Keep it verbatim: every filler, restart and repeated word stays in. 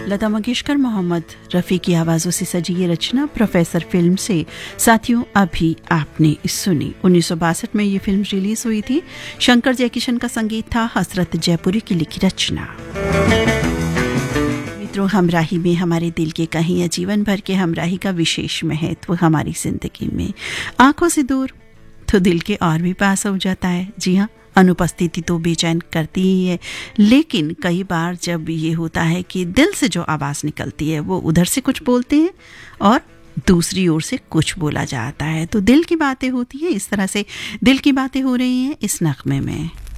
लता मंगेशकर, मोहम्मद रफ़ी की आवाज़ों से सजी ये रचना प्रोफेसर फिल्म से साथियों अभी आपने सुनी। उन्नीस सौ बासठ में ये फिल्म रिलीज हुई थी। शंकर जयकिशन का संगीत था, हसरत जयपुरी की लिखी रचना। मित्रों, हमराही में हमारे दिल के कहीं या जीवन भर के हमराही का विशेष महत्व हमारी जिंदगी में आंखों से दूर तो दिल के और भी पास हो जाता है। जी हाँ, अनुपस्थिति तो बेचैन करती ही है, लेकिन कई बार जब ये होता है कि दिल से जो आवाज़ निकलती है वो उधर से कुछ बोलते हैं और दूसरी ओर से कुछ बोला जाता है, तो दिल की बातें होती है। इस तरह से दिल की बातें हो रही हैं इस नगमे में।